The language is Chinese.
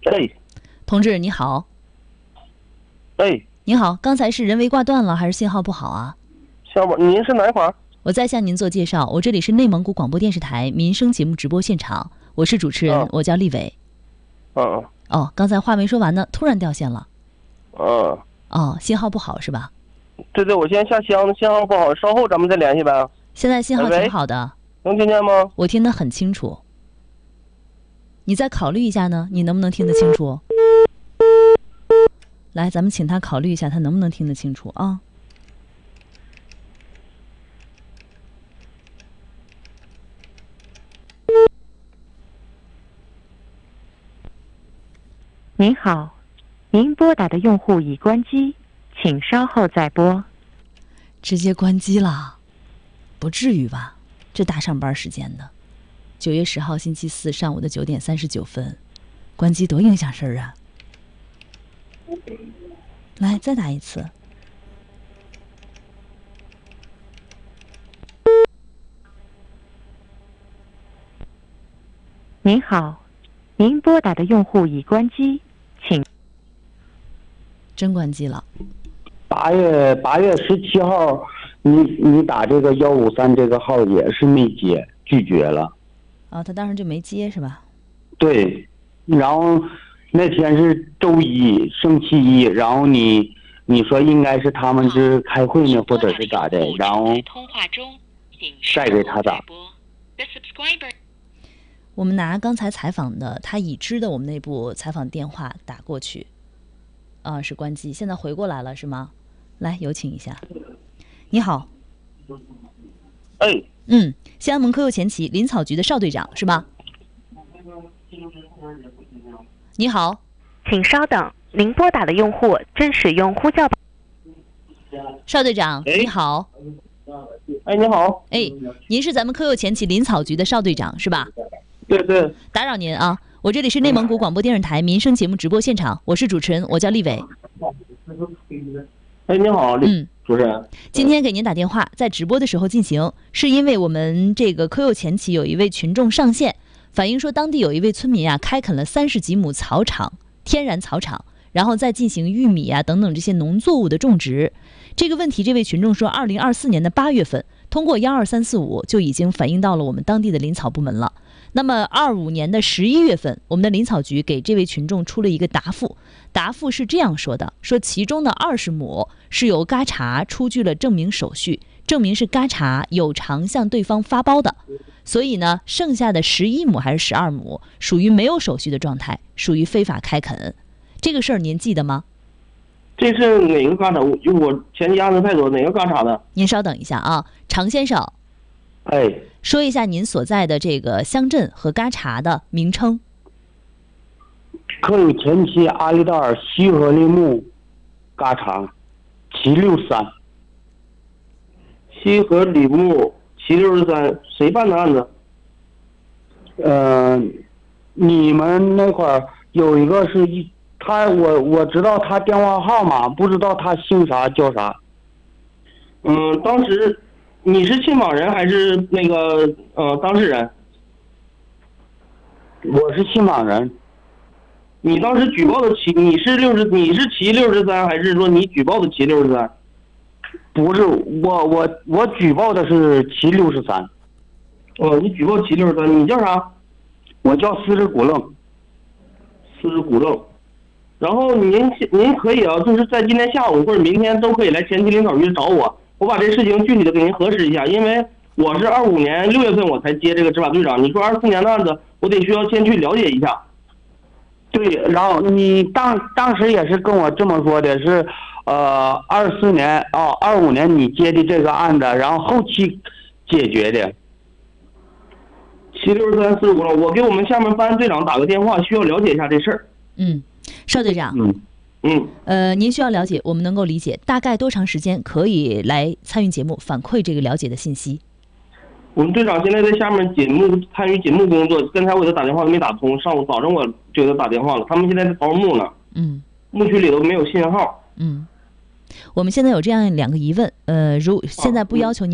哎， 同志你好。 哎， 你好，刚才是人为挂断了还是信号不好啊？ 小宝，您是哪一块儿？ 我再向您做介绍，我这里是内蒙古广播电视台民生节目直播现场，我是主持人，我叫丽伟。哦，刚才话没说完呢，突然掉线了。哦，信号不好是吧？ 对，我先下乡，信号不好，稍后咱们再联系呗。 现在信号挺好的。 能听见吗？ 我听得很清楚。你再考虑一下呢，你能不能听得清楚？来，咱们请他考虑一下，他能不能听得清楚啊？ 您好，您拨打的用户已关机，请稍后再拨。 直接关机了？不至于吧？这大上班时间的，9月10号星期四上午的9点39分，关机多影响事儿啊！来，再打一次。 您好，您拨打的用户已关机，请。 真关机了。 8月17号，你打这个153这个号也是没接，拒绝了。 他当时就没接是吧？ 对，然后那天是周一，星期一，然后你说应该是他们是开会呢，或者是咋的，然后再给他打。 我们拿刚才采访的他已知的我们内部采访电话打过去，是关机，现在回过来了是吗？来，有请一下。你好。 哎。 西安盟科右前旗林草局的邵队长是吧？你好。 请稍等，您拨打的用户正使用呼叫。 邵队长，你好。 哎，你好。 哎，您是咱们科右前旗林草局的邵队长是吧？ 对。 打扰您啊，我这里是内蒙古广播电视台民生节目直播现场，我是主持人，我叫丽伟。 哎，你好，主持人。 今天给您打电话，在直播的时候进行，是因为我们这个科右前旗有一位群众上线，反映说当地有一位村民开垦了30几亩草场，天然草场，然后再进行玉米等等这些农作物的种植。这个问题，这位群众说，2024年的8月份，通过12345就已经反映到了我们当地的林草部门了。那么25年的11月份，我们的林草局给这位群众出了一个答复，答复是这样说的，说其中的20亩是由嘎查出具了证明手续，证明是嘎查有偿向对方发包的，所以呢，剩下的11亩还是12亩属于没有手续的状态，属于非法开垦。这个事儿您记得吗？ 这是哪个嘎查？我前期案子太多，哪个嘎查的？ 您稍等一下啊，常先生。 哎。 说一下您所在的这个乡镇和嘎查的名称。 科右前旗阿里道尔西河林木嘎查763。 西河里木763，谁办的案子？ 你们那块儿有一个是我知道他电话号码，不知道他姓啥叫啥。 当时你是信访人还是那个当事人？ 我是信访人。 你当时举报的你是763，还是说你举报的763？ 不是，我举报的是763。 你举报763，你叫啥？ 我叫思之古愣。 然后您可以就是在今天下午或者明天都可以来前旗林草局找我，我把这事情具体的给您核实一下，因为我是25年6月份我才接这个执法队长，你说24年的案子，我得需要先去了解一下。 对，然后你当时也是跟我这么说的，是24年25年你接的这个案子，然后后期解决的。 76345了，我给我们下面办案队长打个电话，需要了解一下这事儿。 邵队长。您需要了解，我们能够理解，大概多长时间可以来参与节目反馈这个了解的信息？ 我们队长现在在下面参与节目工作，刚才我给他打电话都没打通，上午早上我就给他打电话了，他们现在在刨墓呢。牧区里头没有信号。 我们现在有这样2个疑问，现在不要求您